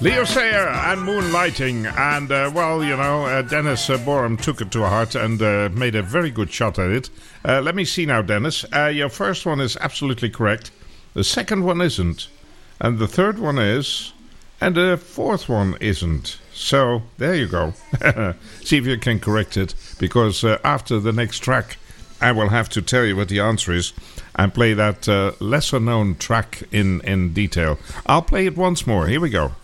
Leo Sayer and Moonlighting. And, Dennis Borum took it to heart and made a very good shot at it. Let me see now, Dennis. Your first one is absolutely correct. The second one isn't. And the third one is. And the fourth one isn't. So, there you go. See if you can correct it. Because after the next track, I will have to tell you what the answer is. And play that lesser-known track in detail. I'll play it once more. Here we go.